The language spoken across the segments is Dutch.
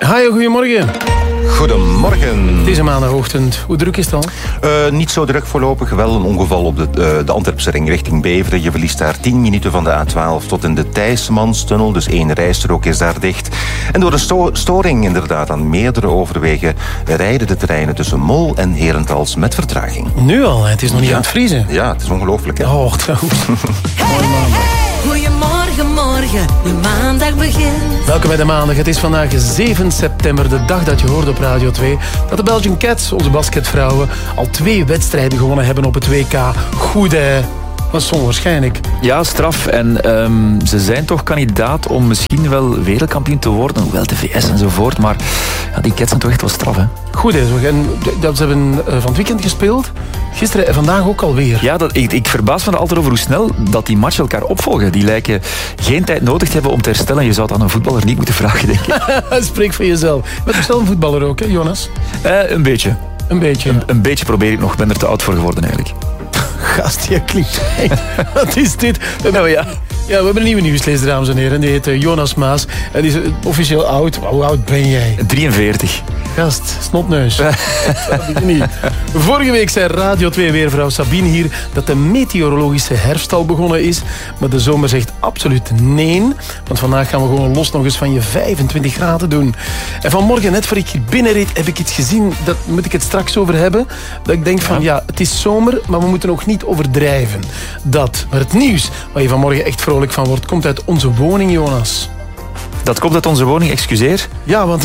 Hi, goedemorgen. Goedemorgen. Deze maandagochtend, hoe druk is het al? Niet zo druk voorlopig. Wel een ongeval op de Antwerpse ring richting Beveren. Je verliest daar 10 minuten van de A12 tot in de Thijsmanstunnel. Dus 1 rijstrook is daar dicht. En door de storing inderdaad aan meerdere overwegen rijden de treinen tussen Mol en Herentals met vertraging. Nu al, het is nog niet aan het vriezen. Ja, het is ongelooflijk. Hè? Oh, goed. Mooi maandag. Goedemorgen, morgen, de maandag begint. Welkom bij de maandag. Het is vandaag 7 september, de dag dat je hoort op Radio 2... dat de Belgian Cats, onze basketvrouwen, al 2 wedstrijden gewonnen hebben op het WK. Goed, hè? Dat is onwaarschijnlijk. Ja, straf. En ze zijn toch kandidaat om misschien wel wereldkampioen te worden. Hoewel de VS enzovoort. Maar ja, die Cats zijn toch echt wel straf, hè? Goed, hè? En ze hebben van het weekend gespeeld. Gisteren en vandaag ook alweer. Ja, ik verbaas me er altijd over hoe snel dat die matchen elkaar opvolgen. Die lijken geen tijd nodig te hebben om te herstellen. Je zou het aan een voetballer niet moeten vragen, denk ik. Spreek voor jezelf. Je bent toch wel een voetballer ook, hè, Jonas? Een beetje. Een beetje. Een beetje probeer ik nog. Ik ben er te oud voor geworden, eigenlijk. Gast, je klinkt... Wat is dit? Nou ja. Ja, we hebben een nieuwe nieuwslezer, dames en heren. Die heet Jonas Maas. En die is officieel oud. Hoe oud ben jij? 43. Gast, snotneus. Dat weet je niet. Vorige week zei Radio 2-weervrouw Sabine hier dat de meteorologische herfst al begonnen is. Maar de zomer zegt absoluut nee. Want vandaag gaan we gewoon los nog eens van je 25 graden doen. En vanmorgen, net voor ik hier binnenreed, heb ik iets gezien. Daar moet ik het straks over hebben. Dat ik denk van, ja, het is zomer, maar we moeten ook niet overdrijven. Maar het nieuws waar je vanmorgen echt vrolijk van wordt, komt uit onze woning, Jonas. Dat komt uit onze woning, excuseer. Ja, want...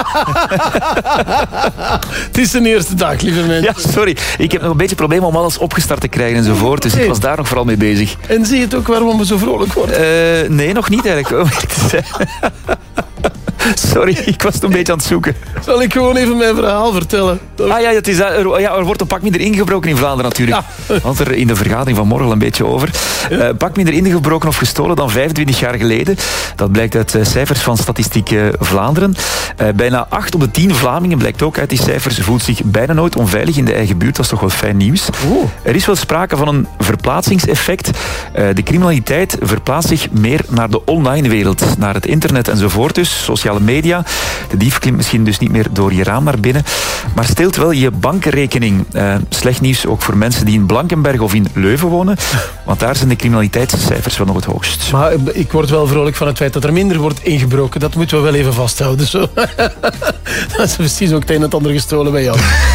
Het is de eerste dag, lieve mensen. Ja, sorry. Ik heb nog een beetje problemen om alles opgestart te krijgen enzovoort. Dus ik was daar nog vooral mee bezig. En zie je het ook waarom we zo vrolijk worden? Nee, nog niet eigenlijk. Sorry, ik was het een beetje aan het zoeken. Zal ik gewoon even mijn verhaal vertellen? Ah ja, het is, er wordt een pak minder ingebroken in Vlaanderen natuurlijk. Ja. Want er in de vergadering van morgen een beetje over. Pak minder ingebroken of gestolen dan 25 jaar geleden. Dat blijkt uit cijfers van Statistiek Vlaanderen. Bijna 8 op de 10 Vlamingen, blijkt ook uit die cijfers, voelt zich bijna nooit onveilig in de eigen buurt. Dat is toch wel fijn nieuws. Er is wel sprake van een verplaatsingseffect. De criminaliteit verplaatst zich meer naar de online wereld. Naar het internet enzovoort dus. Sociale media. De dief klimt misschien dus niet meer door je raam naar binnen. Maar steelt wel je bankrekening. Slecht nieuws ook voor mensen die in Blankenberg of in Leuven wonen. Want daar zijn de criminaliteitscijfers wel nog het hoogst. Maar ik word wel vrolijk van het feit dat er minder wordt ingebroken. Dat moeten we wel even vasthouden. Zo. Dat is precies ook het een en het ander gestolen bij jou.